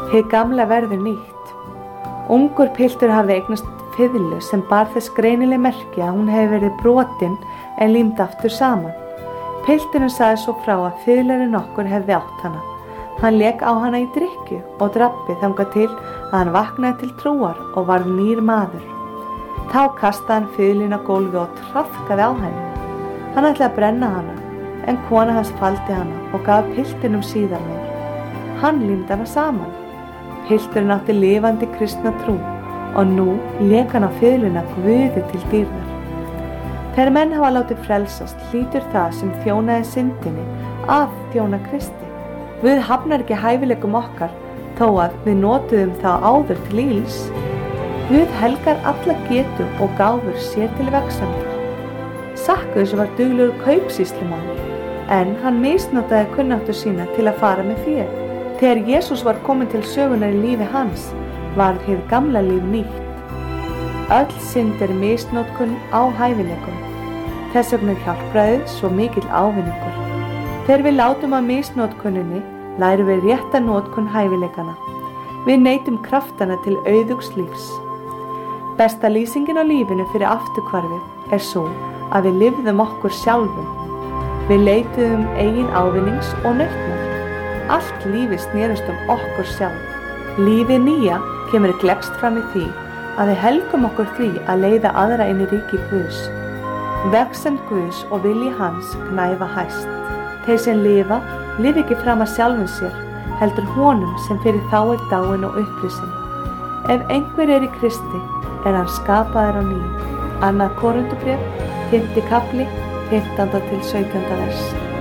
Hið gamla verður nýtt. Ungur piltur hafði eignast fiðlu sem bar þess greinileg merki að hún hefði verið brotin en límd aftur saman. Pilturinn sagði svo frá að fiðlarinn nokkur hefði átt hana. Hann lék á hana í drykkju og drabbi þangað til að hann vaknaði til trúar og varð nýr maður. Þá kastaði hann fiðlinn á gólfið og traðkaði á henni. Hann ætlaði að brenna hana, en kona hans faldi hana og gaf piltinum síðar meir. Hann límdi hana saman. Pilturinn átti lifandi kristna trú og nú lék hann á fiðluna Guði til dýrðar. Þegar menn hafa látið frelsast hlýtur það sem þjónaði syndinni að þjóna Kristi. Guð hafnar ekki hæfileikum okkar þó að við notuðum það áður til ills. Guð helgar alla getu og gáfur sér til vegsemdar. Sakkaus var duglegur kaupsýslumaður, en hann misnotaði kunnáttu sína til að fara með fé. Þegar Jesús var kominn til sögunar í lífi hans, varð hið gamla líf nýtt. Öll synd misnotkun á hæfileikum. Þess vegna hjálpræðið svo mikill ávinningur. Þegar við látum að misnotkuninni, lærum við rétta notkun hæfileikana. Við neytum kraftana til auðugs lífs. Besta lýsingin á lífinu fyrir afturhvarfið svo að við lifðum okkur sjálfum. Við leituðum eigin ávinnings og nautnar. Allt lífið snerist okkur sjálf. Lífið nýja kemur gleggst fram í því að við helgum okkur því að leiða aðra inn í ríki Guðs. Vegsemd Guðs og vilji hans gnæfa hæst. Þeir sem lifa ekki fram að sjálfum sér, heldur honum sem fyrir þá dáinn og upprisinn. Ef einhver í Kristi, hann skapaður á ný. 2. Korinthubréf, 5. kafli, 15. til 17. vers.